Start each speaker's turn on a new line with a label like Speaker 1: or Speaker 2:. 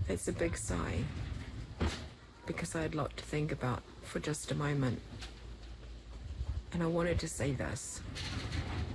Speaker 1: It's a big sigh, because I had a lot to think about for just a moment. And I wanted to say this.